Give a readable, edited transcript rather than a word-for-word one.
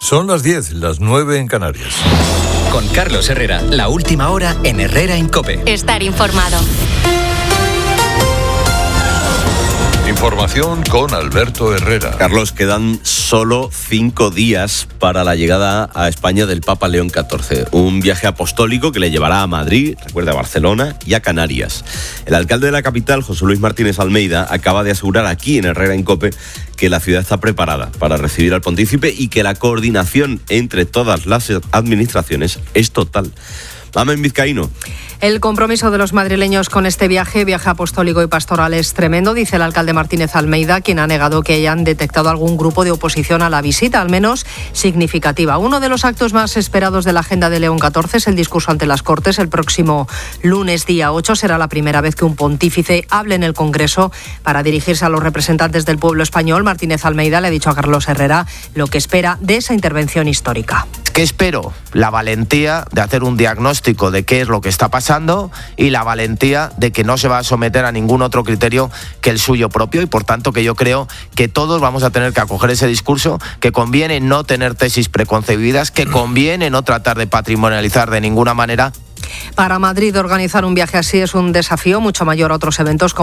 Son las 10, las 9 en Canarias. Con Carlos Herrera, la última hora en Herrera en COPE. Estar informado. Información con Alberto Herrera. Carlos, quedan solo 5 días para la llegada a España del Papa León XIV. Un viaje apostólico que le llevará a Madrid, recuerda, a Barcelona y a Canarias. El alcalde de la capital, José Luis Martínez Almeida, acaba de asegurar aquí en Herrera en COPE que la ciudad está preparada para recibir al pontífice y que la coordinación entre todas las administraciones es total. Mamen Vizcaíno. El compromiso de los madrileños con este viaje apostólico y pastoral es tremendo, dice el alcalde Martínez Almeida, quien ha negado que hayan detectado algún grupo de oposición a la visita, al menos significativa. Uno de los actos más esperados de la agenda de León XIV es el discurso ante las Cortes. El próximo lunes, día 8, será la primera vez que un pontífice hable en el Congreso para dirigirse a los representantes del pueblo español. Martínez Almeida le ha dicho a Carlos Herrera lo que espera de esa intervención histórica. ¿Qué espero? La valentía de hacer un diagnóstico de qué es lo que está pasando y la valentía de que no se va a someter a ningún otro criterio que el suyo propio, y por tanto que yo creo que todos vamos a tener que acoger ese discurso, que conviene no tener tesis preconcebidas, que conviene no tratar de patrimonializar de ninguna manera. Para Madrid, organizar un viaje así es un desafío mucho mayor a otros eventos como